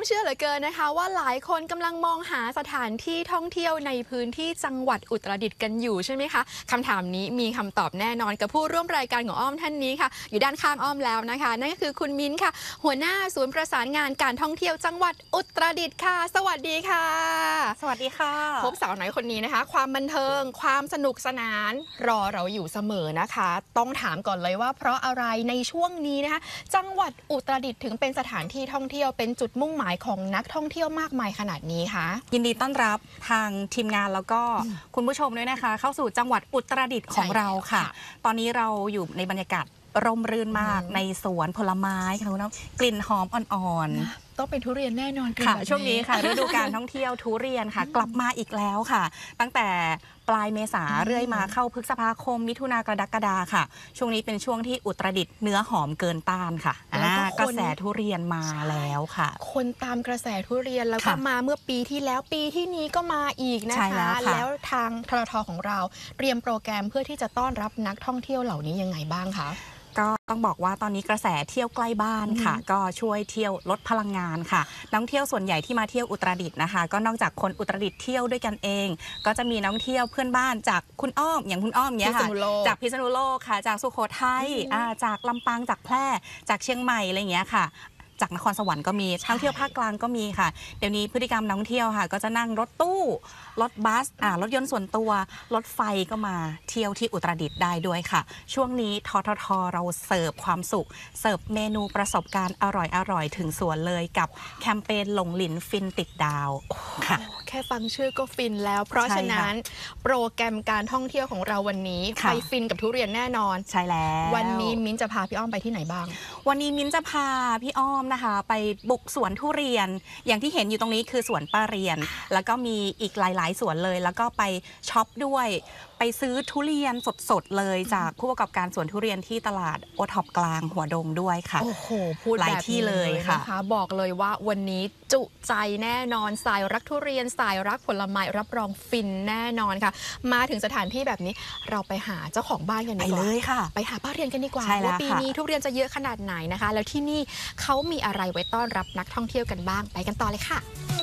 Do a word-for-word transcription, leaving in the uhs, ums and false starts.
เชื่อเหลือเกินนะคะว่าหลายคนกำลังมองหาสถานที่ท่องเที่ยวในพื้นที่จังหวัดอุตรดิตถ์กันอยู่ใช่ไหมคะคำถามนี้มีคำตอบแน่นอนกับผู้ร่วมรายการของอ้อมท่านนี้ค่ะอยู่ด้านข้างอ้อมแล้วนะคะนั่นก็คือคุณมิ้นท์ค่ะหัวหน้าศูนย์ประสานงานการท่องเที่ยวจังหวัดอุตรดิตถ์ค่ะสวัสดีค่ะสวัสดีค่ะพบสาวน้อยคนนี้นะคะความบันเทิงความสนุกสนานรอเราอยู่เสมอนะคะต้องถามก่อนเลยว่าเพราะอะไรในช่วงนี้นะคะจังหวัดอุตรดิตถ์ถึงเป็นสถานที่ท่องเที่ยวเป็นจุดมุ่งหมายของนักท่องเที่ยวมากมายขนาดนี้คะยินดีต้อนรับทางทีมงานแล้วก็คุณผู้ชมด้วยนะคะเข้าสู่จังหวัดอุตรดิตถ์ของเราค่ะตอนนี้เราอยู่ในบรรยากาศร่มรื่นมากในสวนผลไม้ค่ะคุณน้องกลิ่นหอมอ่อนๆต้องเป็นทุเรียนแน่นอนค่ะช่วงนี้ค่ะฤดูการท่องเที่ยวทุเรียนค่ะกลับมาอีกแล้วค่ะตั้งแต่ปลายเมษาเรื่อยมาเข้าพฤษภาคมมิถุนากรกฎาค่ะช่วงนี้เป็นช่วงที่อุตรดิตถ์เนื้อหอมเกินต้านค่ะกระแสทุเรียนมาแล้วค่ะคนตามกระแสทุเรียนแล้วก็มาเมื่อปีที่แล้วปีที่นี้ก็มาอีกนะคะแล้วทางทททของเราเตรียมโปรแกรมเพื่อที่จะต้อนรับนักท่องเที่ยวเหล่านี้ยังไงบ้างคะก็ต้องบอกว่าตอนนี้กระแสเที่ยวใกล้บ้านค่ะก็ช่วยเที่ยวลดพลังงานค่ะนักท่องเที่ยวส่วนใหญ่ที่มาเที่ยวอุตรดิตถ์นะคะก็นอกจากคนอุตรดิตถ์เที่ยวด้วยกันเองก็จะมีนักท่องเที่ยวเพื่อนบ้านจากคุณอ้อมอย่างคุณอ้อมเนี้ยค่ะจากพิษณุโลกค่ะจากสุโขทัยจากลำปางจากแพร่จากเชียงใหม่อะไรอย่างเงี้ยค่ะจากนครสวรรค์ก็มีนักท่องเที่ยวภาคกลางก็มีค่ะเดี๋ยวนี้พฤติกรรมนักท่องเที่ยวค่ะก็จะนั่งรถตู้รถบัสอ่ารถยนต์ส่วนตัวรถไฟก็มาเที่ยวที่อุตรดิตถ์ได้ด้วยค่ะช่วงนี้ทททเราเสิร์ฟความสุขเสิร์ฟเมนูประสบการณ์อร่อยๆถึงสวนเลยกับแคมเปญหลงหลินฟินติดดาวค่ะแค่ฟังชื่อก็ฟินแล้วเพราะฉะนั้นโปรแกรมการท่องเที่ยวของเราวันนี้ไปฟินกับทุเรียนแน่นอนใช่แล้ววันนี้มิ้นจะพาพี่อ้อมไปที่ไหนบ้างวันนี้มิ้นจะพาพี่อ้อมนะคะไปบุกสวนทุเรียนอย่างที่เห็นอยู่ตรงนี้คือสวนป้าเรียนแล้วก็มีอีกหลายๆสวนเลยแล้วก็ไปช็อปด้วยไปซื้อทุเรียนสดๆเลยจากผู้ประกอบการสวนทุเรียนที่ตลาดโอท็อปกลางหัวดงด้วยค่ะโอ้โหพูดหลายที่เลยนะคะบอกเลยว่าวันนี้จุใจแน่นอนสายรักทุเรียนสายรักผลไม้รับรองฟินแน่นอนค่ะมาถึงสถานที่แบบนี้เราไปหาเจ้าของบ้านกันดีกว่าไปเลยค่ะไปหาป้าเรียนกันดีกว่าว่าปีนี้ทุเรียนจะเยอะขนาดไหนนะคะแล้วที่นี่เขามีอะไรไว้ต้อนรับนักท่องเที่ยวกันบ้างไปกันต่อเลยค่ะ